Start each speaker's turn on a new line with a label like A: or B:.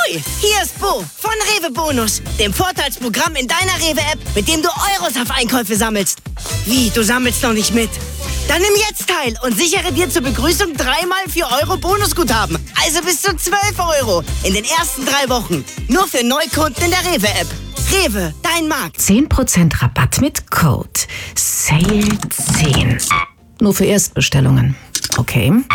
A: Hui, hier ist Bo von Rewe Bonus, dem Vorteilsprogramm in deiner Rewe-App, mit dem du Euros auf Einkäufe sammelst. Wie, du sammelst noch nicht mit? Dann nimm jetzt teil und sichere dir zur Begrüßung 3x 4 Euro Bonusguthaben. Also bis zu 12 Euro in den ersten 3 Wochen. Nur für Neukunden in der Rewe-App. Rewe, dein Markt.
B: 10% Rabatt mit Code SALE10. Nur für Erstbestellungen. Okay.